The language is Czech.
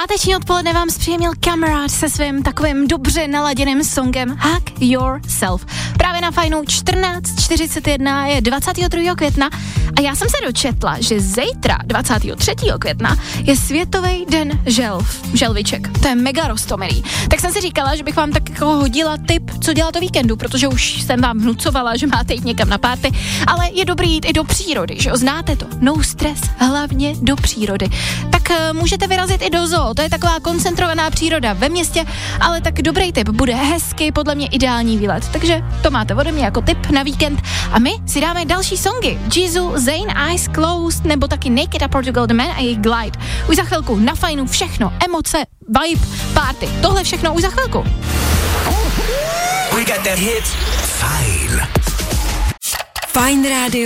Páteční odpoledne vám zpříjemnil Kamarad se svým takovým dobře naladěným songem Hug Yourself. Právě na Fajnu 14:41 je 22. května a já jsem se dočetla, že zítra 23. května je Světový den želviček. To je mega roztomilý. Tak jsem si říkala, že bych vám tak jako hodila tip, co dělat o víkendu, protože už jsem vám vnucovala, že máte jít někam na párty, ale je dobrý jít i do přírody, že jo, znáte to. No stres, hlavně do přírody. Tak můžete vyrazit i do zoo, to je taková koncentrovaná příroda ve městě, ale tak dobrý tip, bude hezky, podle mě ideální výlet. Takže to máte ode mě jako tip na víkend a my si dáme další songy. Jizu, Zayn, Eyes Closed nebo taky Naked a Portugal The Man a jejich Glide. Už za chvilku na Fajnu všechno, emoce, vibe, party, tohle všechno už za chvilku. We got that hit. Fajn rádio.